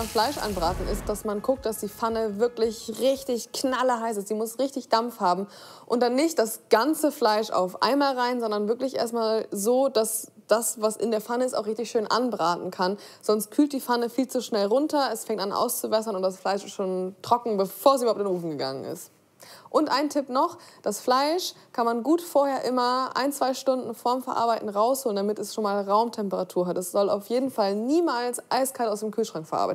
Fleisch anbraten ist, dass man guckt, dass die Pfanne wirklich richtig knallerheiß ist. Die muss richtig Dampf haben. Und dann nicht das ganze Fleisch auf einmal rein, sondern wirklich erstmal so, dass das, was in der Pfanne ist, auch richtig schön anbraten kann. Sonst kühlt die Pfanne viel zu schnell runter, es fängt an auszuwässern und das Fleisch ist schon trocken, bevor es überhaupt in den Ofen gegangen ist. Und ein Tipp noch, das Fleisch kann man gut vorher immer 1-2 Stunden vorm Verarbeiten rausholen, damit es schon mal Raumtemperatur hat. Es soll auf jeden Fall niemals eiskalt aus dem Kühlschrank verarbeitet werden.